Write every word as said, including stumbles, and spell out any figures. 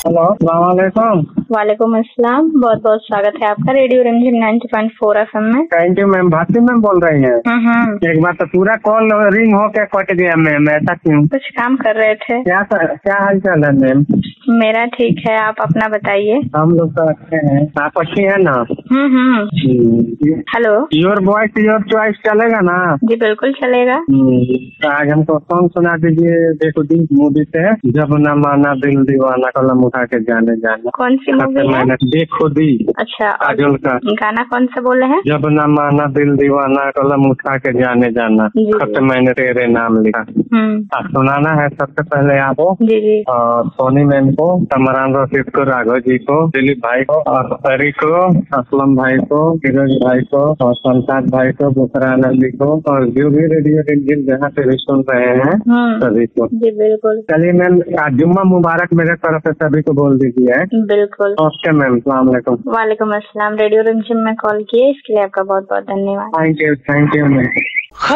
Hello, अस्सलाम वालेकुम। वालेकुम अस्सलाम। बहुत बहुत स्वागत है आपका radio Ranjan ninety point four F M में। Thank you ma'am. Bharti ma'am बोल रही हैं? हम्म एक बार तो पूरा कॉल रिंग होके कट गया मैम, ऐसा क्यों? कुछ काम कर रहे थे। क्या क्या हाल चाल है मैम? मेरा ठीक है, आप अपना बताइए। हम लोग तो अच्छे हैं। आप अच्छी है ना? हम्म हम्म hello. Your voice your choice चलेगा ना? जी बिल्कुल चलेगा। तो आज हमको सॉन्ग सुना दीजिए। देखो दी मूवी से, जब न माना दिल दीवाना, कलम उठा के जाने जाना। कौन सी मूवी है? देखो दी। अच्छा, और काजोल का गाना कौन सा बोले हैं? जब न माना दिल दीवाना, कलम उठा के जाने जाना, जी, खत मैंने तेरे नाम लिखा। हम्म आप सुनाना है सबसे पहले आपको, जी जी और सोनी मैम को, तमरान रशीद को, राघव जी को, दिलीप भाई को, और परी को, असलम भाई को, फिरोज भाई को, और संसाद भाई को, बुसरा आनंदी को, और जो भी रेडियो रिंजन जहाँ से भी सुन रहे हैं हम्म सभी को। जी बिल्कुल। चलिए मैम, आज जुम्मा मुबारक मेरे तरफ से सभी को बोल दीजिए। बिल्कुल। ओके मैम, सलाम वालेकुम। वालेकुम अस्सलाम। रेडियो रंजन में कॉल किए इसके लिए आपका बहुत बहुत धन्यवाद। Thank you, thank you ma'am.